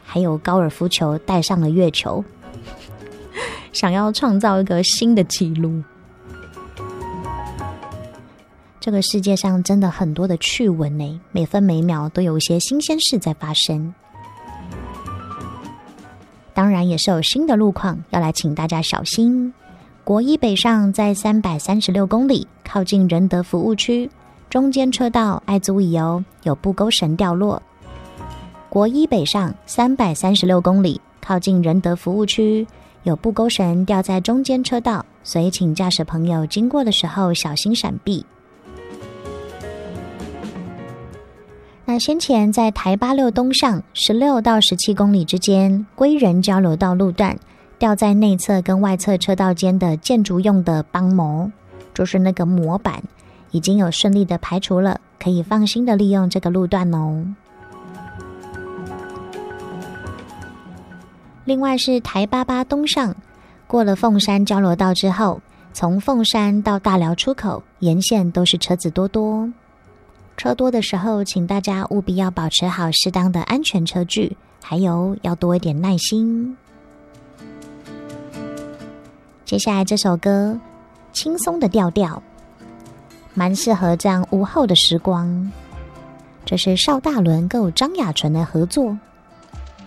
还有高尔夫球带上了月球，想要创造一个新的纪录。这个世界上真的很多的趣闻呢，每分每秒都有一些新鲜事在发生。当然也是有新的路况要来请大家小心。国一北上在336公里，靠近仁德服务区，中间车道爱注意哦，有布钩绳掉落。国一北上336公里，靠近仁德服务区，有布钩绳掉在中间车道，所以请驾驶朋友经过的时候小心闪避。那先前在台86东上16到17公里之间，归仁交流道路段掉在内侧跟外侧车道间的建筑用的帮模，就是那个模板，已经有顺利的排除了，可以放心的利用这个路段哦。另外是台88东上，过了凤山交流道之后，从凤山到大寮出口沿线都是车子多多。车多的时候，请大家务必要保持好适当的安全车距，还有要多一点耐心。接下来这首歌轻松的调调，蛮适合这样午后的时光。这是邵大伦跟张雅纯的合作。